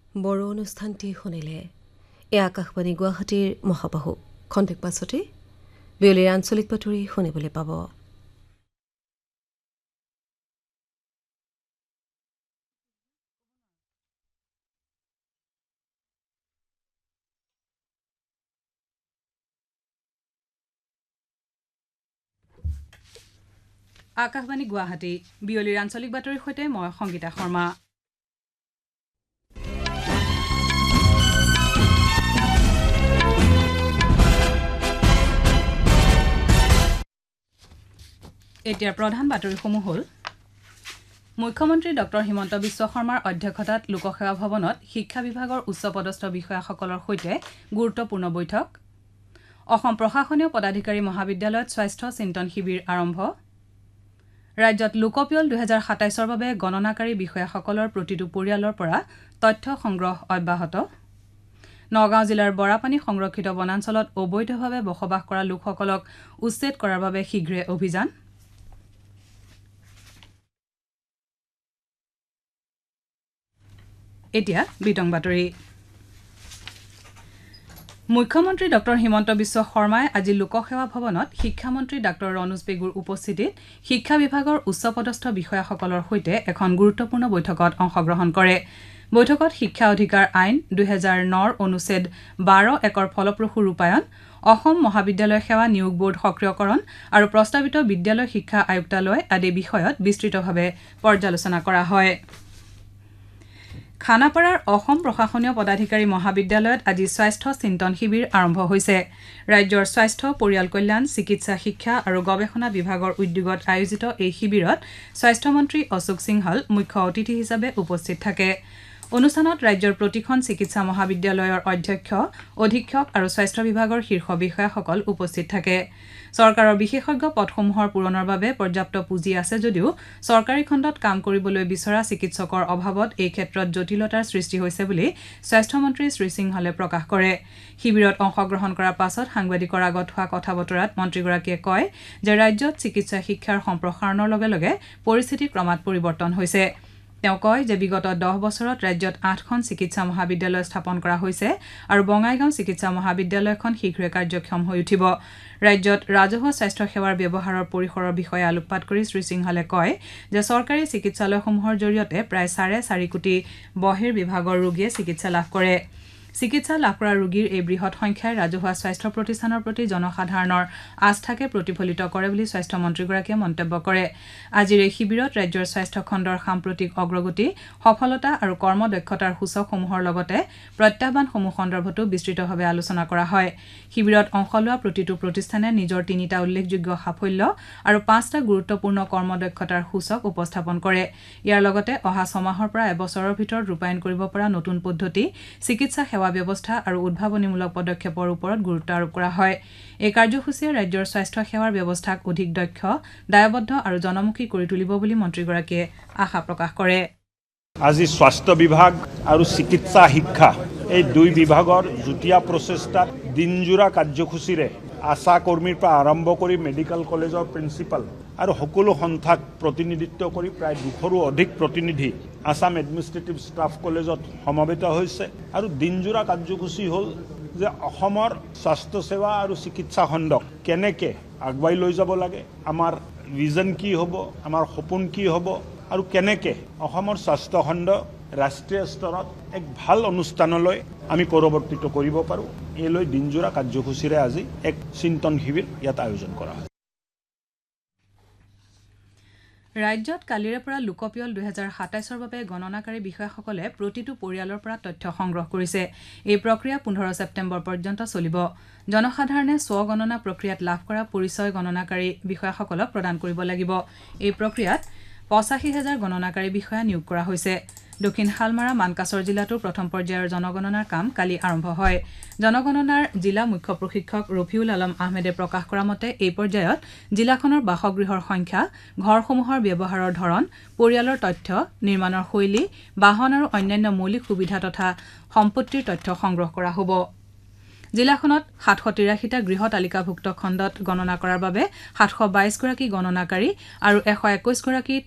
বড়ো অনুষ্ঠানটি শুনিলে এ আকাশবাণী গুৱাহাটীৰ মহাবাহু খন্তেক পাছতে বিয়লিৰ আঞ্চলিক বাতৰি শুনিবলৈ পাব। আকাশবাণী গুৱাহাটী বিয়লিৰ আঞ্চলিক বাতৰিৰ সৈতে মই সংগীতা শৰ্মা। এতিয়া প্ৰধান বাতৰিসমূহ হ'ল মুখ্যমন্ত্ৰী ডক্টৰ হিমন্ত বিশ্ব শৰ্মাৰ অধ্যক্ষতাত লোকসেৱা ভৱনত শিক্ষা বিভাগৰ উচ্চপদস্থ বিষয়াসকলৰ সৈতে গুৰুত্বপূৰ্ণ বৈঠক। অসম প্ৰশাসনীয় পদাধিকাৰী মহাবিদ্যালয়ত স্বাস্থ্য চিন্তন শিবিৰ আৰম্ভ। ৰাজ্যত লোকপিয়ল 2027ৰ বাবে গণনাকাৰী বিষয়াসকলৰ প্ৰতিটো পৰিয়ালৰ পৰা তথ্য সংগ্ৰহ অব্যাহত। নগাঁও জিলাৰ বৰাপানী সংৰক্ষিত বনাঞ্চলত অবৈধভাৱে বসবাস কৰা লোকসকলক উচ্ছেদ কৰাৰ বাবে শীঘ্ৰে অভিযান। এতিয়া বিতং বাতৰি। মুখ্যমন্ত্ৰী ডক্টৰ হিমন্ত বিশ্ব শৰ্মাই আজি লোকসেৱা ভৱনত শিক্ষামন্ত্ৰী ডাক্তৰ ৰণোজ পেগুৰ উপস্থিতিত শিক্ষা বিভাগৰ উচ্চপদস্থ বিষয়াসকলৰ সৈতে এখন গুৰুত্বপূৰ্ণ বৈঠকত অংশগ্ৰহণ কৰে। বৈঠকত শিক্ষা অধিকাৰ আইন 2009 অনুচ্ছেদ 12(1)ৰ ফলপ্ৰসূ ৰূপায়ণ, অসম মহাবিদ্যালয় সেৱা নিয়োগ বোৰ্ড সক্ৰিয়কৰণ আৰু প্ৰস্তাৱিত বিদ্যালয় শিক্ষা আয়ুক্তালয় আদি বিষয়ত বিস্তৃতভাৱে পৰ্যালোচনা কৰা হয়। খানাপাৰাৰ অসম প্ৰশাসনীয় পদাধিকাৰী মহাবিদ্যালয়ত আজি স্বাস্থ্য চিন্তন শিবিৰ আৰম্ভ হৈছে। ৰাজ্যৰ স্বাস্থ্য, পৰিয়াল কল্যাণ, চিকিৎসা শিক্ষা আৰু গৱেষণা বিভাগৰ উদ্যোগত আয়োজিত এই শিবিৰত স্বাস্থ্যমন্ত্ৰী অশোক সিংহল মুখ্য অতিথি হিচাপে উপস্থিত থাকে। অনুষ্ঠানত ৰাজ্যৰ প্ৰতিখন চিকিৎসা মহাবিদ্যালয়ৰ অধ্যক্ষ, অধীক্ষক আৰু স্বাস্থ্য বিভাগৰ শীৰ্ষ বিষয়াসকল উপস্থিত থাকে। চৰকাৰৰ বিশেষজ্ঞ পদসমূহৰ পূৰণৰ বাবে পৰ্যাপ্ত পুঁজি আছে যদিও চৰকাৰী খণ্ডত কাম কৰিবলৈ বিচৰা চিকিৎসকৰ অভাৱত এই ক্ষেত্ৰত জটিলতাৰ সৃষ্টি হৈছে বুলি স্বাস্থ্যমন্ত্ৰী শ্ৰীসিংহলে প্ৰকাশ কৰে। শিবিৰত অংশগ্ৰহণ কৰাৰ পাছত সাংবাদিকৰ আগত হোৱা কথা বতৰাত মন্ত্ৰীগৰাকীয়ে কয় যে ৰাজ্যত চিকিৎসা শিক্ষাৰ সম্প্ৰসাৰণৰ লগে লগে পৰিস্থিতি ক্ৰমাৎ পৰিৱৰ্তন হৈছে। তেওঁ কয় যে বিগত 10 বছৰত ৰাজ্যত 8খন চিকিৎসা মহাবিদ্যালয় স্থাপন কৰা হৈছে আৰু বঙাইগাঁও চিকিৎসা মহাবিদ্যালয়খন শীঘ্ৰে কাৰ্যক্ষম হৈ উঠিব। ৰাজ্যত ৰাজহুৱা স্বাস্থ্য সেৱাৰ ব্যৱহাৰৰ পৰিসৰৰ বিষয়ে আলোকপাত কৰি শ্ৰীসিংহলে কয় যে চৰকাৰী চিকিৎসালয়সমূহৰ জৰিয়তে প্ৰায় 4.5 কোটি বহিৰ্বিভাগৰ ৰোগীয়ে চিকিৎসা লাভ কৰে। চিকিৎসা লাভ কৰা ৰোগীৰ এই বৃহৎ সংখ্যাই ৰাজহুৱা স্বাস্থ্য প্ৰতিষ্ঠানৰ প্ৰতি জনসাধাৰণৰ আস্থাকে প্ৰতিফলিত কৰে বুলি স্বাস্থ্যমন্ত্ৰীগৰাকীয়ে মন্তব্য কৰে। আজিৰ এই শিবিৰত ৰাজ্যৰ স্বাস্থ্য খণ্ডৰ সাম্প্ৰতিক অগ্ৰগতি, সফলতা আৰু কৰ্মদক্ষতাৰ সূচকসমূহৰ লগতে প্ৰত্যাহ্বানসমূহ সন্দৰ্ভতো বিস্তৃতভাৱে আলোচনা কৰা হয়। শিবিৰত অংশ লোৱা প্ৰতিটো প্ৰতিষ্ঠানে নিজৰ 3টা উল্লেখযোগ্য সাফল্য আৰু 5টা গুৰুত্বপূৰ্ণ কৰ্মদক্ষতাৰ সূচক উপস্থাপন কৰে। ইয়াৰ লগতে অহা 6 মাহৰ পৰা এবছৰৰ ভিতৰত ৰূপায়ণ কৰিব পৰা নতুন পদ্ধতি, চিকিৎসা সেৱা ব্যৱস্থা আৰু উদ্ভাৱনীমূলক পদক্ষেপৰ ওপৰত গুৰুত্ব আৰোপ কৰা হয়। এই কাৰ্যসূচীয়ে ৰাজ্যৰ স্বাস্থ্য সেৱাৰ ব্যৱস্থাক অধিক দক্ষ, দায়বদ্ধ আৰু জনমুখী কৰি তুলিব বুলি মন্ত্ৰীগৰাকীয়ে আশা প্ৰকাশ কৰে। আজি স্বাস্থ্য বিভাগ আৰু চিকিৎসা শিক্ষা এই দুই বিভাগৰ যুটীয়া প্ৰচেষ্টাত দিনজোৰা কাৰ্যসূচীৰে আশা কৰ্মীৰ পৰা আৰম্ভ কৰি মেডিকেল কলেজৰ প্ৰিন্সিপাল আৰু সকলো সন্থাক প্ৰতিনিধিত্ব কৰি প্ৰায় 200ৰো অধিক প্ৰতিনিধি আসাম এডমিনিষ্ট্ৰেটিভ ষ্টাফ কলেজত সমবেত হৈছে। আৰু দিনজোৰা কাৰ্যসূচী হ'ল যে অসমৰ স্বাস্থ্য সেৱা আৰু চিকিৎসা খণ্ডক কেনেকৈ আগুৱাই লৈ যাব লাগে, আমাৰ ভিজন কি হ'ব, আমাৰ সপোন কি হ'ব আৰু কেনেকৈ অসমৰ স্বাস্থ্য খণ্ড ৰাষ্ট্ৰীয় স্তৰত এক ভাল অনুষ্ঠানলৈ আমি পৰিৱৰ্তিত কৰিব পাৰোঁ, এই লৈ দিনজোৰা কাৰ্যসূচীৰে আজি এক চিন্তন শিবিৰ ইয়াত আয়োজন কৰা হয়। ৰাজ্যত কালিৰে পৰা লোকপিয়ল 2027ৰ বাবে গণনাকাৰী বিষয়াসকলে প্ৰতিটো পৰিয়ালৰ পৰা তথ্য সংগ্ৰহ কৰিছে। এই প্ৰক্ৰিয়া 15 ছেপ্টেম্বৰ পৰ্যন্ত চলিব। জনসাধাৰণে স্ব-গণনা প্ৰক্ৰিয়াত লাভ কৰা পৰিচয় গণনাকাৰী বিষয়াসকলক প্ৰদান কৰিব লাগিব। এই প্ৰক্ৰিয়াত 85,000 গণনাকাৰী বিষয়া নিয়োগ কৰা হৈছে। দক্ষিণ শালমাৰা মানকাছৰ জিলাতো প্ৰথম পৰ্যায়ৰ জনগণনাৰ কাম কালি আৰম্ভ হয়। জনগণনাৰ জিলা মুখ্য প্ৰশিক্ষক ৰফিউল আলম আহমেদে প্ৰকাশ কৰা মতে এই পৰ্যায়ত জিলাখনৰ বাসগৃহৰ সংখ্যা, ঘৰসমূহৰ ব্যৱহাৰৰ ধৰণ, পৰিয়ালৰ তথ্য, নিৰ্মাণৰ শৈলী, বাহন আৰু অন্যান্য মৌলিক সুবিধা তথা সম্পত্তিৰ তথ্য সংগ্ৰহ কৰা হ'ব। জিলাখনত 783টা গৃহ তালিকাভুক্ত খণ্ডত গণনা কৰাৰ বাবে 722 গৰাকী গণনাকাৰী আৰু 121 গৰাকী